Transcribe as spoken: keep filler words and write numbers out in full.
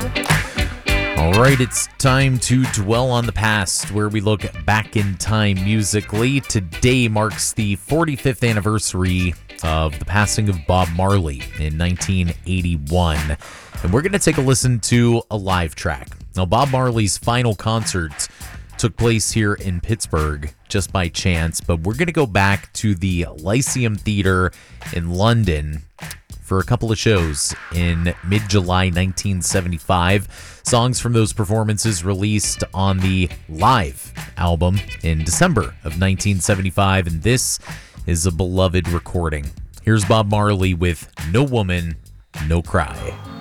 All right, it's time to dwell on the past, where we look back in time musically. Today marks the forty-fifth anniversary of the passing of Bob Marley in nineteen eighty-one. And we're going to take a listen to a live track. Now, Bob Marley's final concert took place here in Pittsburgh just by chance, but we're going to go back to the Lyceum Theatre in London for a couple of shows in mid-July nineteen seventy-five. Songs from those performances released on the Live album in December of nineteen seventy-five, and this is a beloved recording. Here's Bob Marley with No Woman, No Cry.